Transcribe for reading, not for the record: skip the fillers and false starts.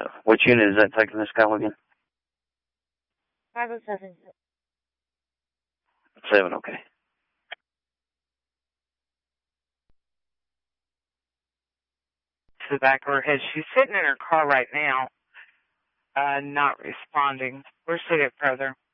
Which unit is that taking this call again? 507. 7, okay. To the back of her head. She's sitting in her car right now, not responding. Where's she at further?